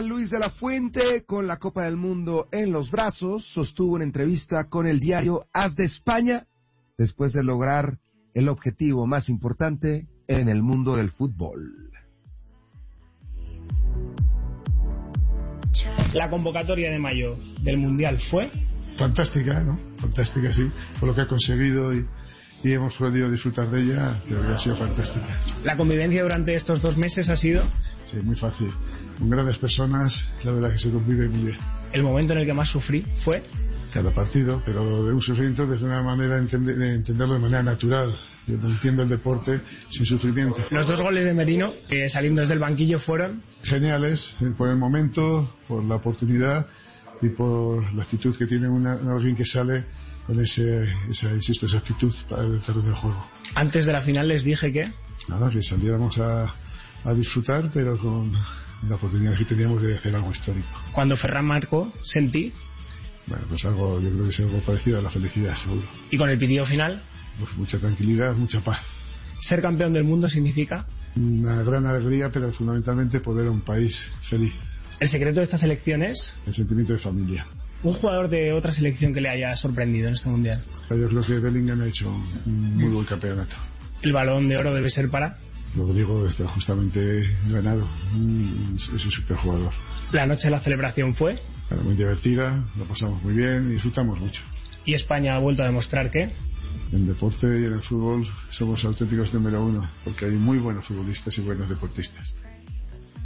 Luis de la Fuente, con la Copa del Mundo en los brazos, sostuvo una entrevista con el diario As de España después de lograr el objetivo más importante en el mundo del fútbol. La convocatoria de mayo del Mundial fue fantástica, ¿no? Fantástica, sí, por lo que ha conseguido y hemos podido disfrutar de ella, pero que ha sido fantástica. La convivencia durante estos 2 meses ha sido... Sí, muy fácil. Con grandes personas, la verdad que se convive muy bien. El momento en el que más sufrí fue... Cada partido, pero de un sufrimiento desde una manera de entenderlo de manera natural. Yo no entiendo el deporte sin sufrimiento. Los 2 goles de Merino, saliendo desde el banquillo, fueron... Geniales, por el momento, por la oportunidad y por la actitud que tiene alguien que sale con esa actitud para el terreno del juego. Antes de la final les dije que... Nada, que saliéramos a disfrutar, pero con la oportunidad que teníamos de hacer algo histórico. Cuando Ferran marcó, sentí... Bueno, pues yo creo que es algo parecido a la felicidad, seguro. ¿Y con el pitido final? Pues mucha tranquilidad, mucha paz. ¿Ser campeón del mundo significa? Una gran alegría, pero fundamentalmente poder a un país feliz. ¿El secreto de esta selección es? El sentimiento de familia. ¿Un jugador de otra selección que le haya sorprendido en este mundial? Yo creo que Bellingham ha hecho un muy buen campeonato. ¿El Balón de Oro debe ser para? Rodrigo está justamente ganado. Es un superjugador. ¿La noche de la celebración fue? Bueno, muy divertida, lo pasamos muy bien y disfrutamos mucho. ¿Y España ha vuelto a demostrar que? En deporte y en el fútbol somos auténticos número 1, porque hay muy buenos futbolistas y buenos deportistas.